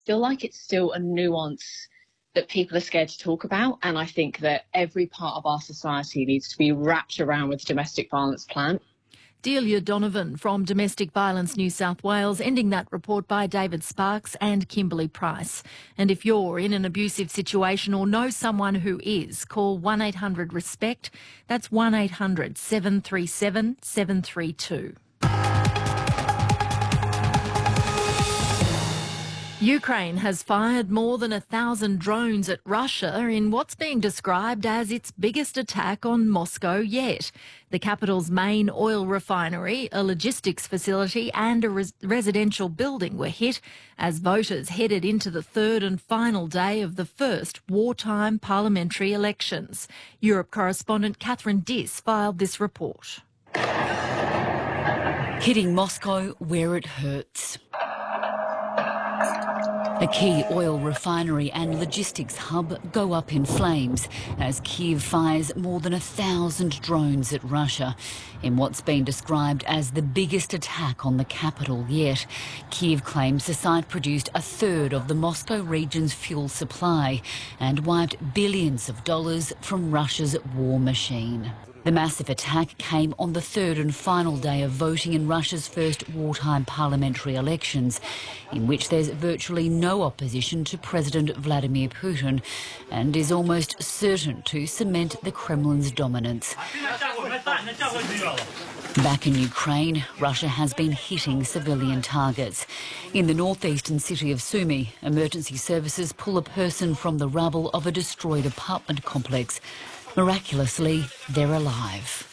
feel like it's still a nuance that people are scared to talk about. And I think that every part of our society needs to be wrapped around with the domestic violence plan. Delia Donovan from Domestic Violence New South Wales, ending that report by David Sparks and Kimberly Price. And if you're in an abusive situation or know someone who is, call 1-800-RESPECT. That's 1-800-737-732. Ukraine has fired more than 1,000 drones at Russia in what's being described as its biggest attack on Moscow yet. The capital's main oil refinery, a logistics facility and a residential building were hit as voters headed into the third and final day of the first wartime parliamentary elections. Europe correspondent Catherine Diss filed this report. Hitting Moscow where it hurts. A key oil refinery and logistics hub go up in flames as Kyiv fires more than 1,000 drones at Russia in what's been described as the biggest attack on the capital yet. Kyiv claims the site produced a third of the Moscow region's fuel supply and wiped billions of dollars from Russia's war machine. The massive attack came on the third and final day of voting in Russia's first wartime parliamentary elections, in which there's virtually no opposition to President Vladimir Putin and is almost certain to cement the Kremlin's dominance. Back in Ukraine, Russia has been hitting civilian targets. In the northeastern city of Sumy, emergency services pull a person from the rubble of a destroyed apartment complex. Miraculously, they're alive.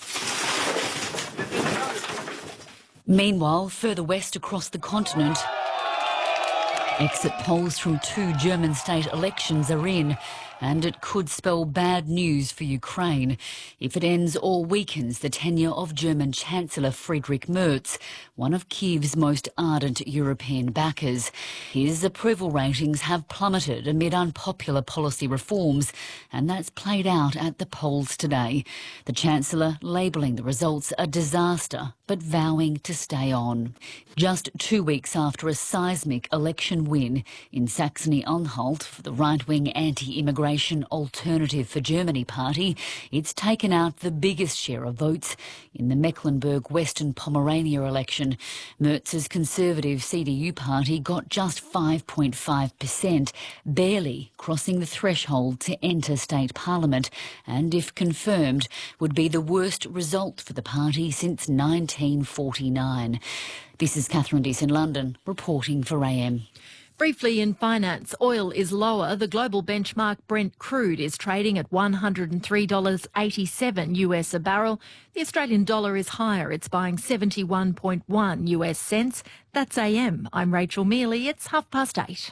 Meanwhile, further west across the continent, exit polls from 2 German state elections are in, and it could spell bad news for Ukraine if it ends or weakens the tenure of German Chancellor Friedrich Merz, one of Kyiv's most ardent European backers. His approval ratings have plummeted amid unpopular policy reforms, and that's played out at the polls today. The Chancellor labelling the results a disaster, but vowing to stay on. Just 2 weeks after a seismic election win in Saxony-Anhalt for the right-wing anti-immigration Alternative for Germany party, it's taken out the biggest share of votes in the Mecklenburg-Western Pomerania election. Merz's Conservative CDU party got just 5.5%, barely crossing the threshold to enter state parliament, and if confirmed, would be the worst result for the party since 1949. This is Catherine Diss in London, reporting for AM. Briefly in finance, oil is lower. The global benchmark Brent crude is trading at $103.87 US a barrel. The Australian dollar is higher. It's buying 71.1 US cents. That's AM. I'm Rachel Mealy. It's 8:30.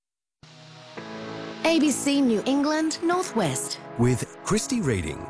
ABC New England Northwest. With Christy Reading.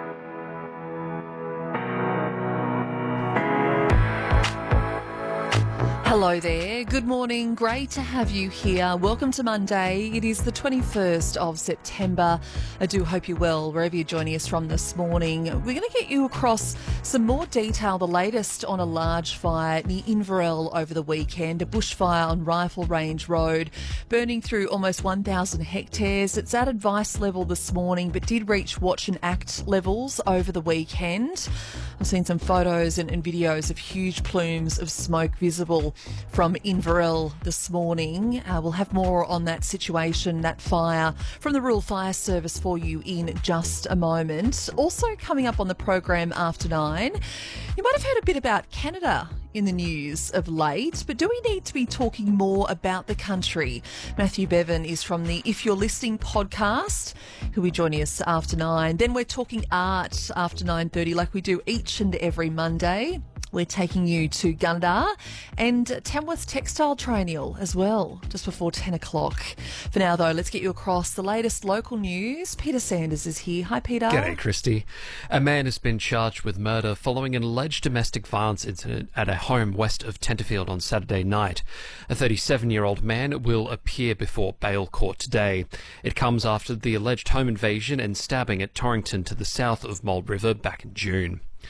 Hello there. Good morning. Great to have you here. Welcome to Monday. It is the 21st of September. I do hope you're well wherever you're joining us from this morning. We're going to get you across some more detail, the latest on a large fire near Inverell over the weekend, a bushfire on Rifle Range Road, burning through almost 1,000 hectares. It's at advice level this morning, but did reach watch and act levels over the weekend. I've seen some photos and videos of huge plumes of smoke visible from Inverell this morning. We'll have more on that situation, that fire, from the Rural Fire Service for you in just a moment. Also coming up on the program after 9, you might have heard a bit about Canada in the news of late, but do we need to be talking more about the country? Matthew Bevan is from the If You're Listening podcast, who'll be joining us after 9. Then we're talking art after 9:30 like we do each and every Monday. We're taking you to Gunnedah and Tamworth Textile Triennial as well, just before 10 o'clock. For now, though, let's get you across the latest local news. Peter Sanders is here. Hi, Peter. G'day, Christy. A man has been charged with murder following an alleged domestic violence incident at a home west of Tenterfield on Saturday night. A 37-year-old man will appear before bail court today. It comes after the alleged home invasion and stabbing at Torrington to the south of Mould River back in June.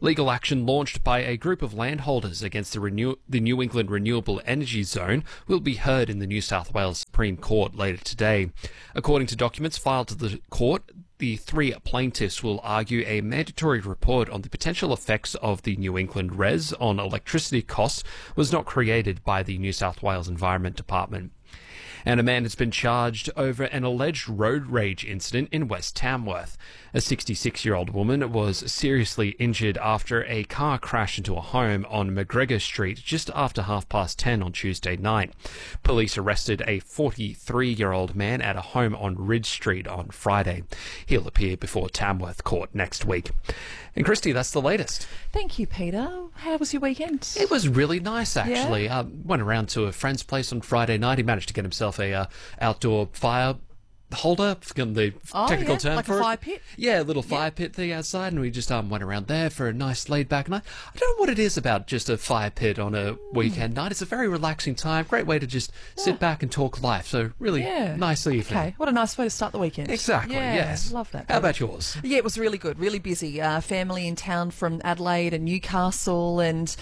Legal action launched by a group of landholders against the New England Renewable Energy Zone will be heard in the New South Wales Supreme Court later today. According to documents filed to the court, the three plaintiffs will argue a mandatory report on the potential effects of the New England REZ on electricity costs was not created by the New South Wales Environment Department. And a man has been charged over an alleged road rage incident in West Tamworth. A 66-year-old woman was seriously injured after a car crashed into a home on McGregor Street just after 10:30 on Tuesday night. Police arrested a 43-year-old man at a home on Ridge Street on Friday. He'll appear before Tamworth Court next week. And Christy, that's the latest. Thank you, Peter. How was your weekend? It was really nice, actually. Yeah? Went around to a friend's place on Friday night. He managed to get himself a outdoor fire holder, forgotten the technical term like for a it. fire pit? Yeah, a little fire pit thing outside, and we just went around there for a nice laid back night. I don't know what it is about just a fire pit on a weekend night. It's a very relaxing time, great way to just sit back and talk life. So really nice evening. Okay, what a nice way to start the weekend. Exactly, yes. Love that. How about yours? Yeah, it was really good, really busy. Family in town from Adelaide and Newcastle, and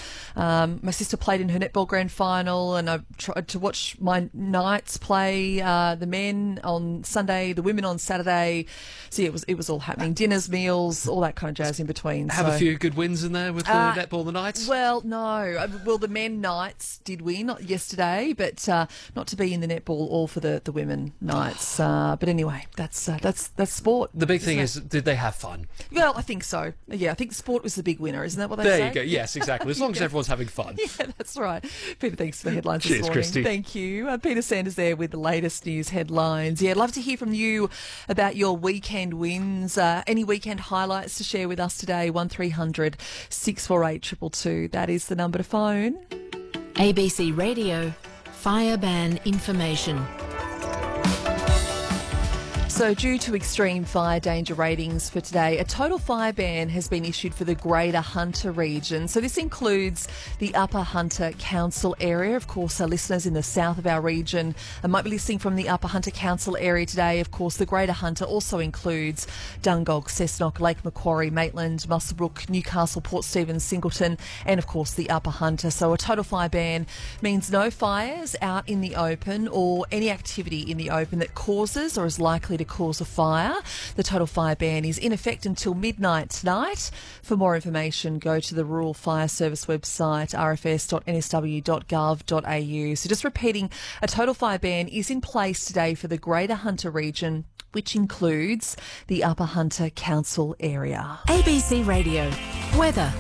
my sister played in her netball grand final, and I tried to watch my Knights play the men on Sunday, the women on Saturday. So yeah, it was all happening. Dinners, meals, all that kind of jazz in between. Have a few good wins in there with the netball, the Knights? Well, no. Well, the men Knights did win yesterday, but not to be in the netball, all for the women Knights. But anyway, that's sport. The big thing is, did they have fun? Well, I think so. Yeah, I think sport was the big winner, isn't that what they say? There you go. Yes, exactly. As long as everyone's having fun. Yeah, that's right. Peter, thanks for the headlines Cheers, this morning. Christy. Thank you. Peter Sanders there with the latest news headlines. Yeah, I'd love to hear from you about your weekend wins. Any weekend highlights to share with us today? 1300 648 222. That is the number to phone. ABC Radio, fire ban information. So due to extreme fire danger ratings for today, a total fire ban has been issued for the Greater Hunter region. So this includes the Upper Hunter Council area. Of course, our listeners in the south of our region might be listening from the Upper Hunter Council area today. Of course, the Greater Hunter also includes Dungog, Cessnock, Lake Macquarie, Maitland, Muswellbrook, Newcastle, Port Stephens, Singleton, and of course the Upper Hunter. So a total fire ban means no fires out in the open or any activity in the open that causes or is likely to cause a fire. The total fire ban is in effect until midnight tonight. For more information, go to the Rural Fire Service website, rfs.nsw.gov.au. So just repeating, a total fire ban is in place today for the Greater Hunter region, which includes the Upper Hunter Council area. ABC Radio, weather.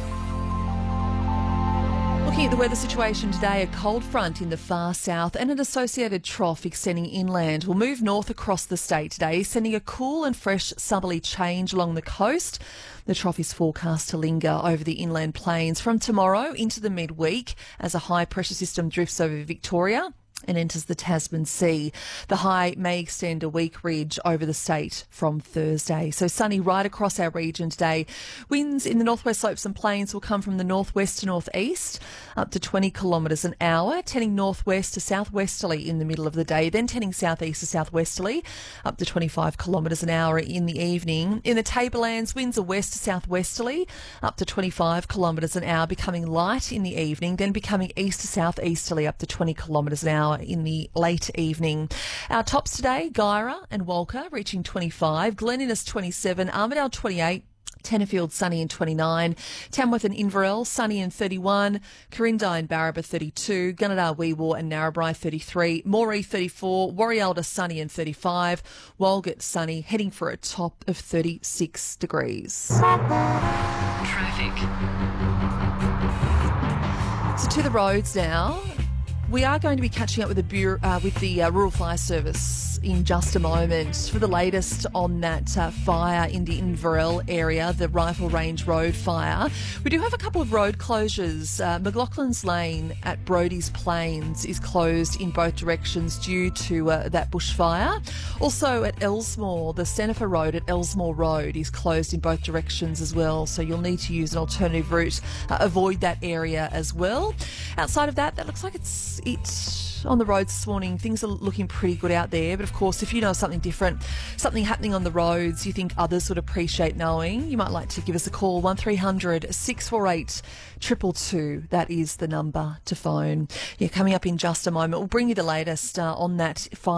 Looking at the weather situation today, a cold front in the far south and an associated trough extending inland will move north across the state today, sending a cool and fresh southerly change along the coast. The trough is forecast to linger over the inland plains from tomorrow into the midweek as a high pressure system drifts over Victoria and enters the Tasman Sea. The high may extend a weak ridge over the state from Thursday. So sunny right across our region today. Winds in the northwest slopes and plains will come from the northwest to northeast, up to 20 kilometres an hour, tending northwest to southwesterly in the middle of the day, then tending southeast to southwesterly, up to 25 kilometres an hour in the evening. In the Tablelands, winds are west to southwesterly, up to 25 kilometres an hour, becoming light in the evening, then becoming east to southeasterly, up to 20 kilometres an hour in the late evening. Our tops today, Guyra and Walker reaching 25, Glen Innes 27, Armidale 28, Tenterfield sunny and 29, Tamworth and Inverell sunny and 31, Corinda and Barraba 32, Gunnedah, Weewar and Narrabri 33, Moree 34, Warrialda sunny and 35, Walgett sunny, heading for a top of 36 degrees. Traffic. So to the roads now. We are going to be catching up with the Rural Fire Service in just a moment for the latest on that fire in the Inverell area, the Rifle Range Road fire. We do have a couple of road closures. McLaughlin's Lane at Brodie's Plains is closed in both directions due to that bushfire. Also at Elsmore, the Senefer Road at Elsmore Road is closed in both directions as well, so you'll need to use an alternative route. Avoid that area as well. Outside of that, that looks like it's on the roads this morning. Things are looking pretty good out there. But of course, if you know something different, something happening on the roads you think others would appreciate knowing, you might like to give us a call. 1300 648 222. That is the number to phone. Yeah, coming up in just a moment, we'll bring you the latest on that fire.